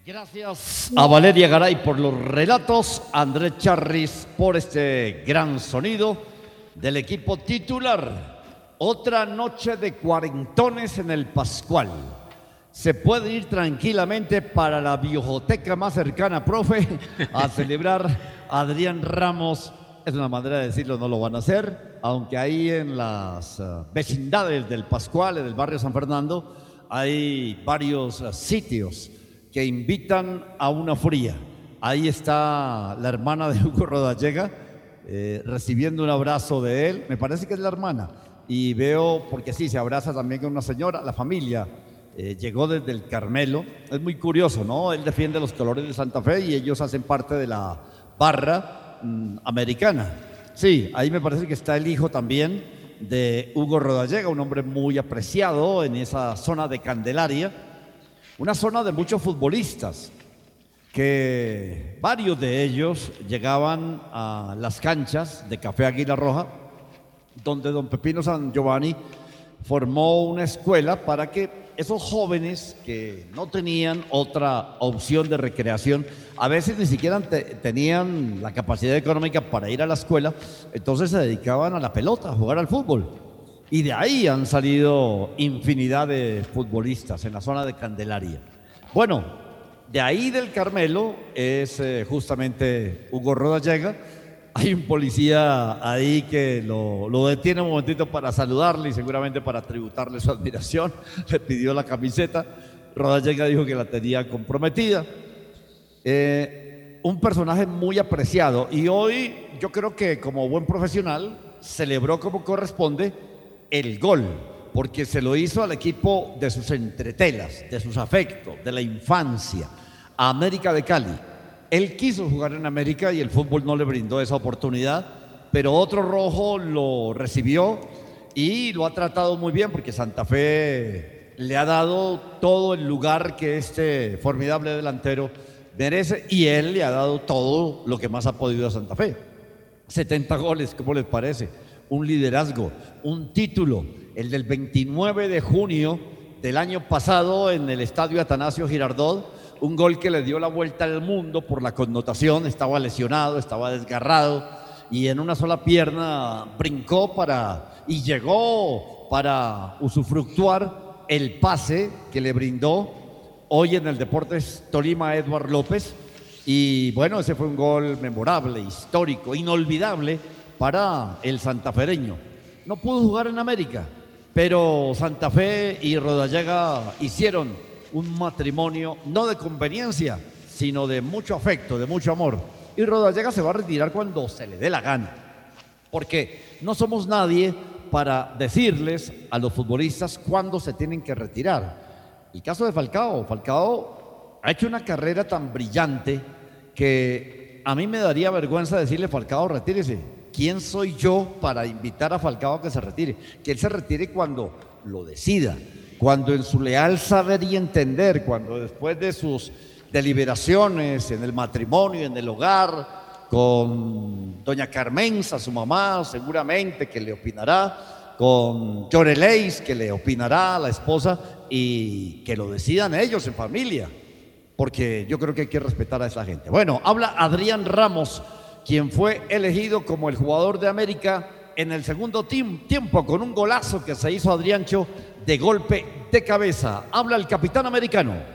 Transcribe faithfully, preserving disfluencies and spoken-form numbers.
Gracias a Valeria Garay por los relatos, a Andrés Charris por este gran sonido del equipo titular. Otra noche de cuarentones en el Pascual. Se puede ir tranquilamente para la biojoteca más cercana, profe, a celebrar a Adrián Ramos. Es una manera de decirlo, no lo van a hacer, aunque ahí en las uh, vecindades del Pascual, en el barrio San Fernando, hay varios uh, sitios que invitan a una fría. Ahí está la hermana de Hugo Rodallega, eh, recibiendo un abrazo de él. Me parece que es la hermana. Y veo, porque sí, se abraza también con una señora, la familia. Eh, llegó desde el Carmelo. Es muy curioso, ¿no? Él defiende los colores de Santa Fe y ellos hacen parte de la barra mmm, americana. Sí, ahí me parece que está el hijo también de Hugo Rodallega, un hombre muy apreciado en esa zona de Candelaria. Una zona de muchos futbolistas, que varios de ellos llegaban a las canchas de Café Águila Roja, donde don Pepino San Giovanni formó una escuela para que esos jóvenes que no tenían otra opción de recreación, a veces ni siquiera te, tenían la capacidad económica para ir a la escuela, entonces se dedicaban a la pelota, a jugar al fútbol. Y de ahí han salido infinidad de futbolistas en la zona de Candelaria. Bueno, de ahí del Carmelo es eh, justamente Hugo Rodallega. Hay un policía ahí que lo, lo detiene un momentito para saludarle y seguramente para tributarle su admiración. Le pidió la camiseta. Rodallega dijo que la tenía comprometida. Eh, un personaje muy apreciado y hoy yo creo que como buen profesional celebró como corresponde el gol, porque se lo hizo al equipo de sus entretelas, de sus afectos, de la infancia, a América de Cali. Él quiso jugar en América y el fútbol no le brindó esa oportunidad, pero otro rojo lo recibió y lo ha tratado muy bien, porque Santa Fe le ha dado todo el lugar que este formidable delantero merece y él le ha dado todo lo que más ha podido a Santa Fe. setenta goles, ¿cómo les parece? Un liderazgo, un título, el del veintinueve de junio del año pasado en el estadio Atanasio Girardot, un gol que le dio la vuelta al mundo por la connotación. Estaba lesionado, estaba desgarrado y en una sola pierna brincó para y llegó para usufructuar el pase que le brindó hoy en el Deportes Tolima Edward López. Y bueno, ese fue un gol memorable, histórico, inolvidable para el santafereño. No pudo jugar en América, pero Santa Fe y Rodallega hicieron un matrimonio no de conveniencia, sino de mucho afecto, de mucho amor. Y Rodallega se va a retirar cuando se le dé la gana, porque no somos nadie para decirles a los futbolistas cuándo se tienen que retirar. El caso de Falcao, Falcao ha hecho una carrera tan brillante que a mí me daría vergüenza decirle: Falcao, retírese. ¿Quién soy yo para invitar a Falcao a que se retire? Que él se retire cuando lo decida, cuando en su leal saber y entender, cuando después de sus deliberaciones en el matrimonio, en el hogar, con doña Carmenza, su mamá, seguramente que le opinará, con Lloreleis, que le opinará a la esposa, y que lo decidan ellos en familia, porque yo creo que hay que respetar a esa gente. Bueno, habla Adrián Ramos, quien fue elegido como el jugador de América en el segundo tiempo con un golazo que se hizo Adriancho de golpe de cabeza. Habla el capitán americano.